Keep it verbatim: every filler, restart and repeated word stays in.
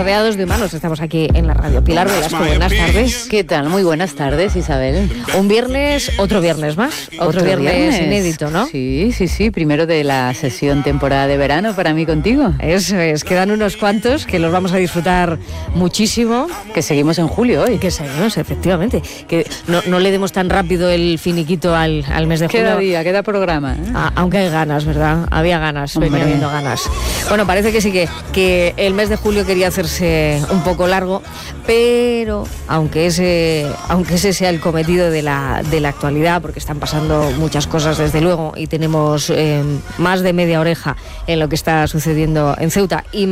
rodeados de humanos. Estamos aquí en la radio. Pilar Velasco, buenas tardes. ¿Qué tal? Muy buenas tardes, Isabel. Un viernes, otro viernes más. Otro, otro viernes, viernes inédito, ¿no? Sí, sí, sí. Primero de la sesión temporada de verano para mí contigo. Eso es. Quedan unos cuantos que los vamos a disfrutar muchísimo. Que seguimos en julio hoy. Que seguimos, efectivamente. Que no, no le demos tan rápido el finiquito al, al mes de julio. Queda día, queda programa. ¿eh? Ah, aunque hay ganas, ¿verdad? Había ganas, Hombre. venía habiendo ganas. Bueno, parece que sí que, que el mes de julio quería hacerse un poco largo, pero aunque ese, aunque ese sea el cometido de la, de la actualidad, porque están pasando muchas cosas desde luego y tenemos eh, más de media oreja en lo que está sucediendo en Ceuta y